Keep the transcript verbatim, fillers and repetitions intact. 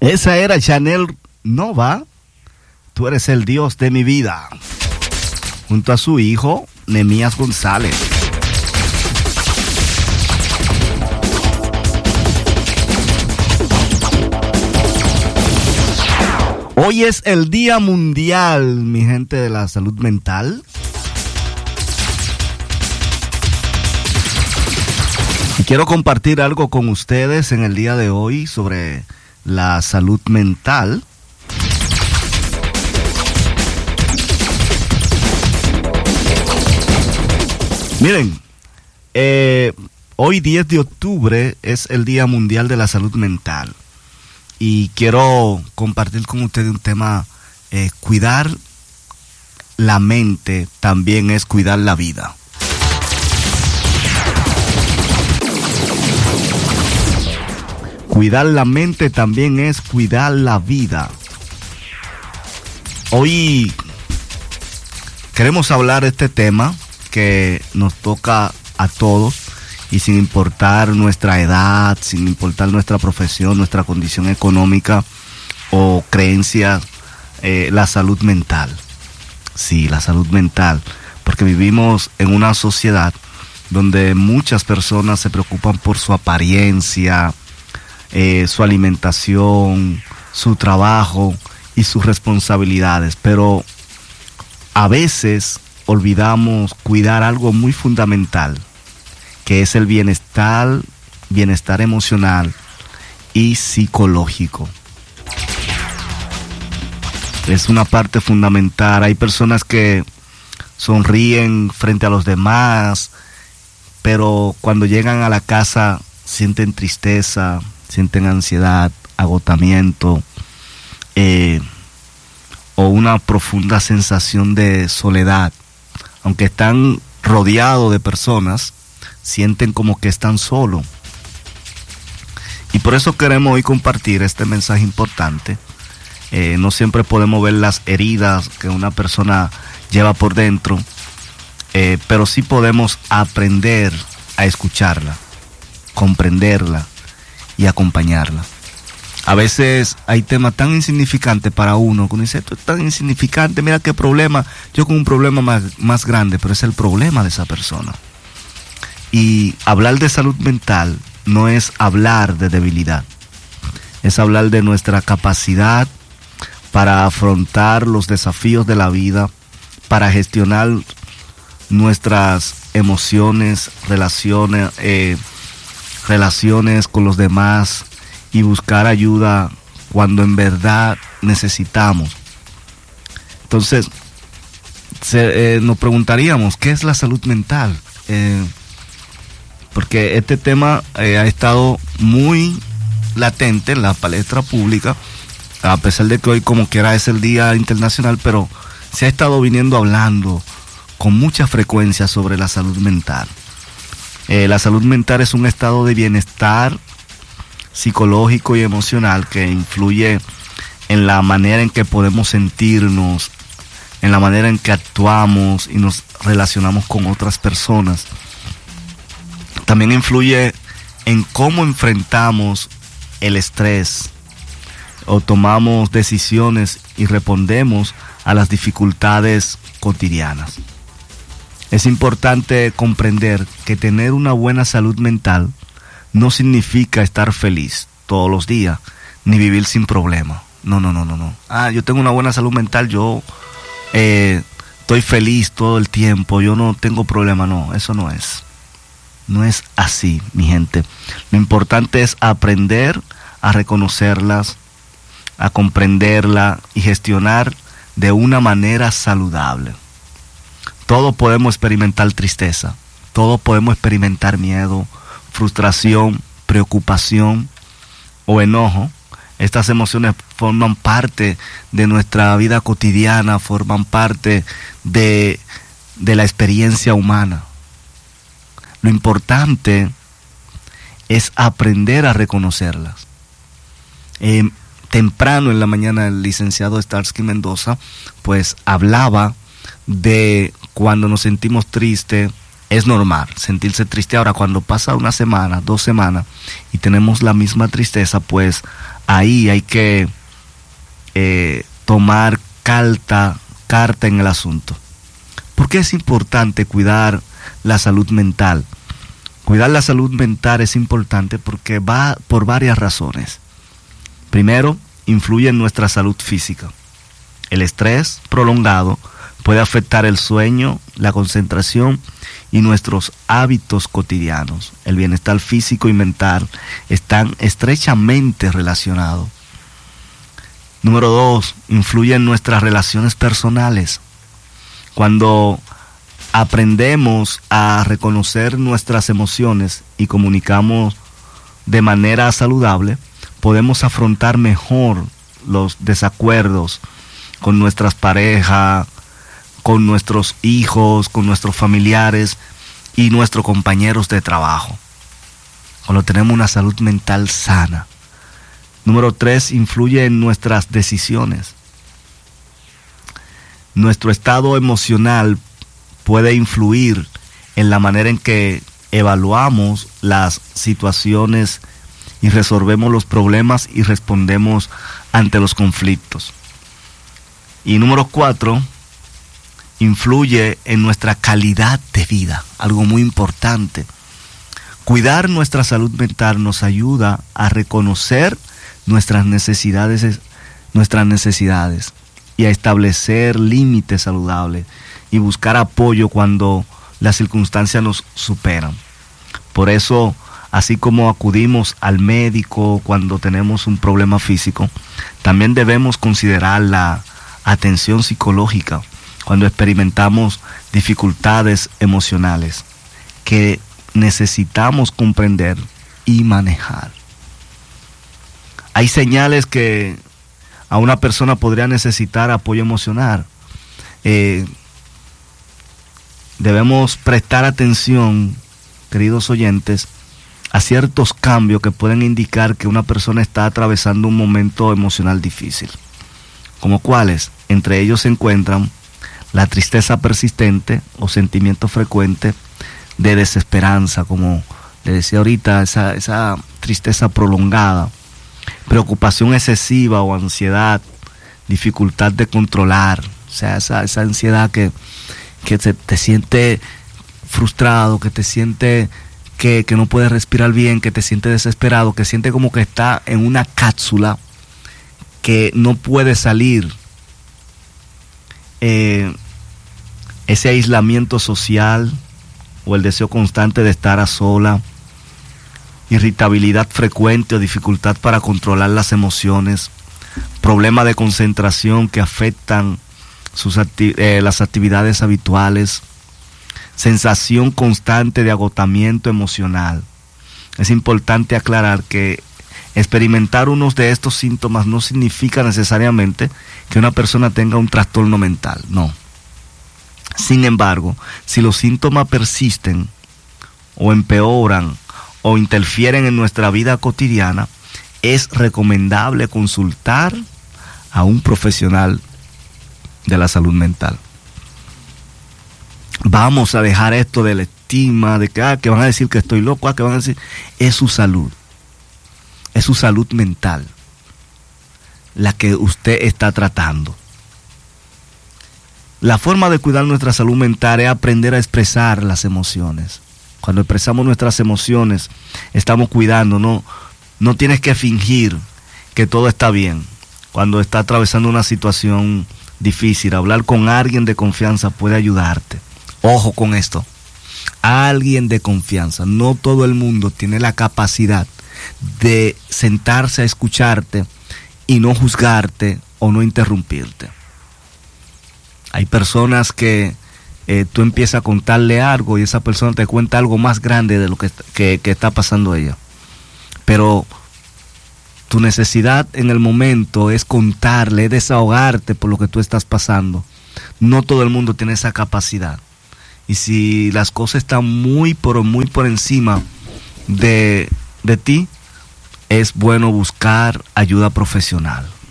Esa era Chanel Nova, Tú eres el Dios de mi vida, junto a su hijo, Nehemías González. Hoy es el Día Mundial, mi gente, de la salud mental. Y quiero compartir algo con ustedes en el día de hoy sobre la salud mental. Miren, eh, hoy diez de octubre es el Día Mundial de la Salud Mental. Y quiero compartir con ustedes un tema, eh, cuidar la mente también es cuidar la vida. Cuidar la mente también es cuidar la vida. Hoy queremos hablar de este tema que nos toca a todos. Y sin importar nuestra edad, sin importar nuestra profesión, nuestra condición económica o creencia, eh, la salud mental. Sí, la salud mental. Porque vivimos en una sociedad donde muchas personas se preocupan por su apariencia, eh, su alimentación, su trabajo y sus responsabilidades. Pero a veces olvidamos cuidar algo muy fundamental, que es el bienestar, bienestar emocional y psicológico. Es una parte fundamental. Hay personas que sonríen frente a los demás, pero cuando llegan a la casa sienten tristeza, sienten ansiedad, agotamiento, eh, o una profunda sensación de soledad. Aunque están rodeados de personas, sienten como que están solos. Y por eso queremos hoy compartir este mensaje importante. Eh, no siempre podemos ver las heridas que una persona lleva por dentro, eh, pero sí podemos aprender a escucharla, comprenderla y acompañarla. A veces hay temas tan insignificantes para uno, que uno dice, esto es tan insignificante, mira qué problema, yo con un problema más, más grande, pero es el problema de esa persona. Y hablar de salud mental no es hablar de debilidad, es hablar de nuestra capacidad para afrontar los desafíos de la vida, para gestionar nuestras emociones, relaciones, eh, relaciones con los demás y buscar ayuda cuando en verdad necesitamos. Entonces, se, eh, nos preguntaríamos, ¿qué es la salud mental? Eh, porque este tema eh, ha estado muy latente en la palestra pública, a pesar de que hoy como quiera es el Día Internacional, pero se ha estado viniendo hablando con mucha frecuencia sobre la salud mental. Eh, la salud mental es un estado de bienestar psicológico y emocional que influye en la manera en que podemos sentirnos, en la manera en que actuamos y nos relacionamos con otras personas. También influye en cómo enfrentamos el estrés o tomamos decisiones y respondemos a las dificultades cotidianas. Es importante comprender que tener una buena salud mental no significa estar feliz todos los días, ni vivir sin problema. No, no, no, no, no. Ah, yo tengo una buena salud mental, yo eh, estoy feliz todo el tiempo, yo no tengo problema. No, eso no es. No es así, mi gente. Lo importante es aprender a reconocerlas, a comprenderla y gestionar de una manera saludable. Todos podemos experimentar tristeza, todos podemos experimentar miedo, frustración, preocupación o enojo. Estas emociones forman parte de nuestra vida cotidiana, forman parte de, de la experiencia humana. Lo importante es aprender a reconocerlas. Eh, temprano en la mañana el licenciado Starsky Mendoza pues hablaba de cuando nos sentimos tristes. Es normal sentirse triste. Ahora, cuando pasa una semana, dos semanas y tenemos la misma tristeza, pues ahí hay que eh, tomar carta, carta en el asunto. ¿Por qué es importante cuidar la salud mental? Cuidar la salud mental es importante porque va por varias razones. Primero, influye en nuestra salud física. El estrés prolongado puede afectar el sueño, la concentración y nuestros hábitos cotidianos. El bienestar físico y mental están estrechamente relacionados. Número dos, influye en nuestras relaciones personales. Cuando aprendemos a reconocer nuestras emociones y comunicamos de manera saludable, podemos afrontar mejor los desacuerdos con nuestras parejas, con nuestros hijos, con nuestros familiares y nuestros compañeros de trabajo. Cuando tenemos una salud mental sana. Número tres, influye en nuestras decisiones. Nuestro estado emocional puede influir en la manera en que evaluamos las situaciones y resolvemos los problemas y respondemos ante los conflictos. Y número cuatro, influye en nuestra calidad de vida, algo muy importante. Cuidar nuestra salud mental nos ayuda a reconocer nuestras necesidades, nuestras necesidades y a establecer límites saludables y buscar apoyo cuando las circunstancias nos superan. Por eso, así como acudimos al médico cuando tenemos un problema físico, también debemos considerar la atención psicológica cuando experimentamos dificultades emocionales que necesitamos comprender y manejar. Hay señales que a una persona podría necesitar apoyo emocional. Eh, debemos prestar atención, queridos oyentes, a ciertos cambios que pueden indicar que una persona está atravesando un momento emocional difícil. ¿Como cuáles? Entre ellos se encuentran la tristeza persistente o sentimiento frecuente de desesperanza, como le decía ahorita, esa, esa tristeza prolongada, preocupación excesiva o ansiedad, dificultad de controlar, o sea, esa, esa ansiedad que, que te, te siente frustrado, que te siente que, que no puedes respirar bien, que te siente desesperado, que siente como que está en una cápsula que no puede salir. Eh, ese aislamiento social o el deseo constante de estar a sola, irritabilidad frecuente o dificultad para controlar las emociones, problemas de concentración que afectan sus acti- eh, las actividades habituales, sensación constante de agotamiento emocional. Es importante aclarar que experimentar unos de estos síntomas no significa necesariamente que una persona tenga un trastorno mental, no. Sin embargo, si los síntomas persisten o empeoran o interfieren en nuestra vida cotidiana, es recomendable consultar a un profesional de la salud mental. Vamos a dejar esto de la estigma, de que, ah, que van a decir que estoy loco, ah, que van a decir, es su salud. Es su salud mental la que usted está tratando. La forma de cuidar nuestra salud mental es aprender a expresar las emociones. Cuando expresamos nuestras emociones, estamos cuidando, no, no tienes que fingir que todo está bien. Cuando estás atravesando una situación difícil, hablar con alguien de confianza puede ayudarte. Ojo con esto, alguien de confianza. No todo el mundo tiene la capacidad de sentarse a escucharte y no juzgarte o no interrumpirte. Hay personas que eh, tú empiezas a contarle algo y esa persona te cuenta algo más grande de lo que, que, que está pasando ella. Pero tu necesidad en el momento es contarle, es desahogarte por lo que tú estás pasando. No todo el mundo tiene esa capacidad. Y si las cosas están muy, pero muy por encima de, de ti, es bueno buscar ayuda profesional.